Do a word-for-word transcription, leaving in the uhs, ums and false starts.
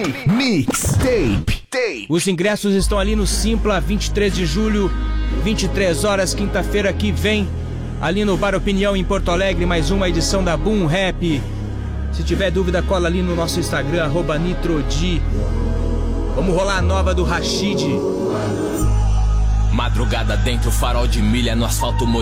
Mixtape. Tape. Os ingressos estão ali no Simpla, vinte e três de julho, vinte e três horas, quinta-feira que vem, ali no Bar Opinião em Porto Alegre, mais uma edição da Boom Rap. Se tiver dúvida, cola ali no nosso Instagram, arroba Nitrodi. Vamos rolar a nova do Rashid. Madrugada dentro, farol de milha no asfalto molhado.